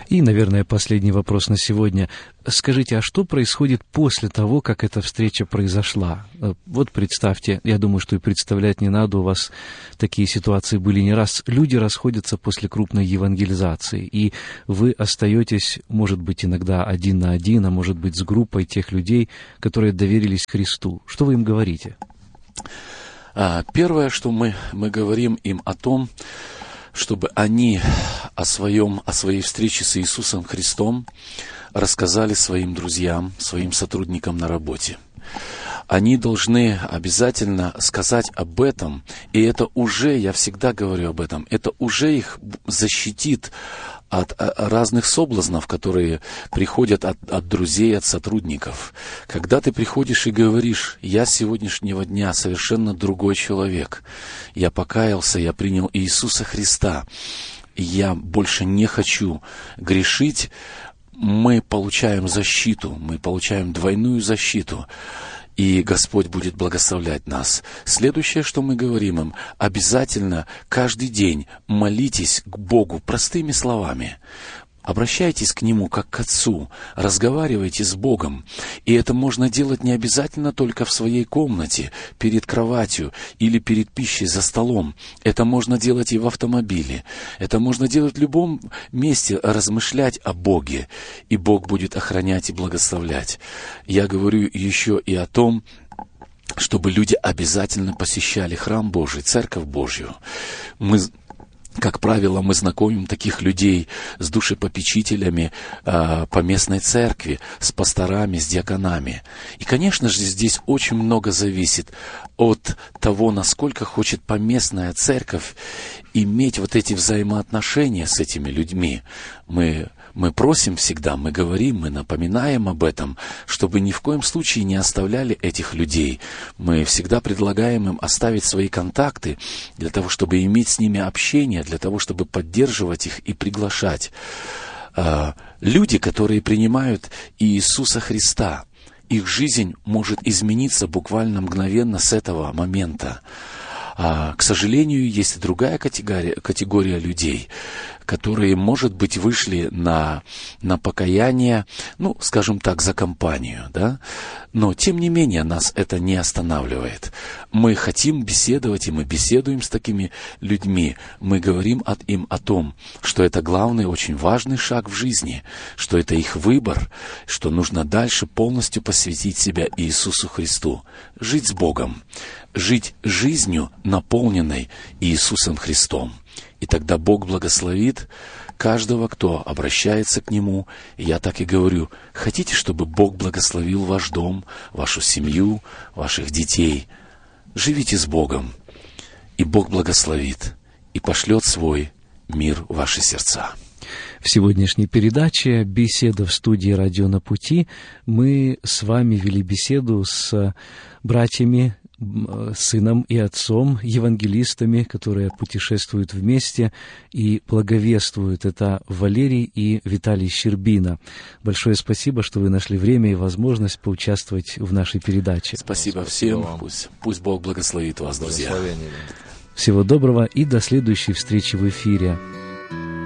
И, наверное, последний вопрос на сегодня. Скажите, а что происходит после того, как эта встреча произошла? Вот представьте, я думаю, что и представлять не надо, у вас такие ситуации были не раз. Люди расходятся после крупной евангелизации, и вы остаетесь, может быть, иногда один на один, а может быть, с группой тех людей, которые доверились Христу. Что вы им говорите? Первое, что мы говорим им о том, чтобы они о своей встрече с Иисусом Христом рассказали своим друзьям, своим сотрудникам на работе. Они должны обязательно сказать об этом, и это уже, я всегда говорю об этом, это уже их защитит от разных соблазнов, которые приходят от друзей, от сотрудников. Когда ты приходишь и говоришь: «Я с сегодняшнего дня совершенно другой человек, я покаялся, я принял Иисуса Христа, я больше не хочу грешить», мы получаем защиту, мы получаем двойную защиту. И Господь будет благословлять нас. Следующее, что мы говорим им: обязательно каждый день молитесь к Богу простыми словами. Обращайтесь к Нему как к Отцу, разговаривайте с Богом. И это можно делать не обязательно только в своей комнате, перед кроватью или перед пищей за столом. Это можно делать и в автомобиле. Это можно делать в любом месте, размышлять о Боге. И Бог будет охранять и благословлять. Я говорю еще и о том, чтобы люди обязательно посещали храм Божий, Церковь Божью. Как правило, мы знакомим таких людей с душепопечителями по местной церкви, с пасторами, с диаконами. И, конечно же, здесь очень много зависит от того, насколько хочет поместная церковь иметь вот эти взаимоотношения с этими людьми. Мы просим всегда, мы говорим, мы напоминаем об этом, чтобы ни в коем случае не оставляли этих людей. Мы всегда предлагаем им оставить свои контакты для того, чтобы иметь с ними общение, для того, чтобы поддерживать их и приглашать. Люди, которые принимают Иисуса Христа, их жизнь может измениться буквально мгновенно с этого момента. К сожалению, есть и другая категория людей, которые, может быть, вышли на покаяние, скажем так, за компанию, да? Но, тем не менее, нас это не останавливает. Мы хотим беседовать, и мы беседуем с такими людьми. Мы говорим им о том, что это главный, очень важный шаг в жизни, что это их выбор, что нужно дальше полностью посвятить себя Иисусу Христу, жить с Богом, жить жизнью, наполненной Иисусом Христом. И тогда Бог благословит каждого, кто обращается к Нему. И я так и говорю: хотите, чтобы Бог благословил ваш дом, вашу семью, ваших детей? Живите с Богом, и Бог благословит, и пошлет свой мир в ваши сердца. В сегодняшней передаче «Беседа в студии «Радио на пути» мы с вами вели беседу с братьями, сыном и отцом, евангелистами, которые путешествуют вместе и благовествуют. Это Валерий и Виталий Щербина. Большое спасибо, что вы нашли время и возможность поучаствовать в нашей передаче. Спасибо всем. Пусть Бог благословит вас, друзья. Всего доброго и до следующей встречи в эфире.